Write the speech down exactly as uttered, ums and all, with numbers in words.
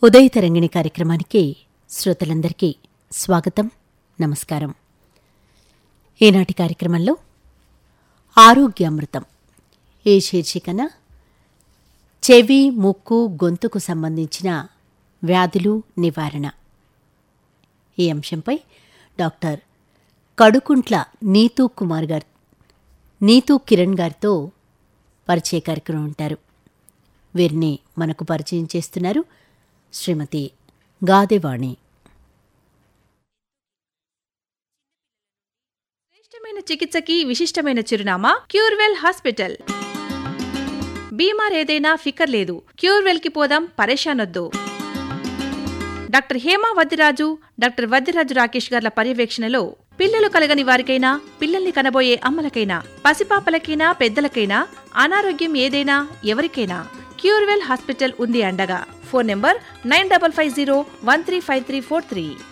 ఉదయ తరంగిణి కార్యక్రమానికి శ్రోతలందరికీ స్వాగతం, నమస్కారం. ఈనాటి కార్యక్రమంలో ఆరోగ్యామృతం ఈ శీర్షికన చెవి, ముక్కు, గొంతుకు సంబంధించిన వ్యాధులు నివారణ ఈ అంశంపై డాక్టర్ కడుకుంట్ల నీతూ కుమార్ గారు నీతూ కిరణ్ గారితో పరిచయ కార్యక్రమం ఉంటారు. వీరిని మనకు పరిచయం చేస్తున్నారు శ్రీమతి గాదెవాణి. శ్రేష్టమైన చికిత్సకి విశిష్టమైన చిరునామా క్యూర్వెల్ హాస్పిటల్. బీమార్ ఏదైనా ఫికర్ లేదు, క్యూర్వెల్ కి పోదాం, పరేషానొద్దు. డాక్టర్ హేమా వద్దిరాజు, డాక్టర్ వద్దిరాజు రాకేష్ గార్ల పర్యవేక్షణలో పిల్లలు కలగని వారికైనా, పిల్లల్ని కనబోయే అమ్మలకైనా, పసిపాపలకైనా, పెద్దలకైనా, అనారోగ్యం ఏదైనా ఎవరికైనా క్యూర్వెల్ హాస్పిటల్ ఉంది అండగా. Phone number nine double five zero one three five three four three.